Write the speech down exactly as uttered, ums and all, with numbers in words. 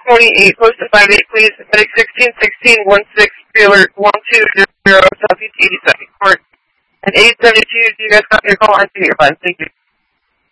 twenty-eight, post to five eight, please. Medic sixteen sixteen one six, trailer one two zero, Southeast eighty-second Court. And eight seventy-two, do you guys got your call? I see your fine. Thank you.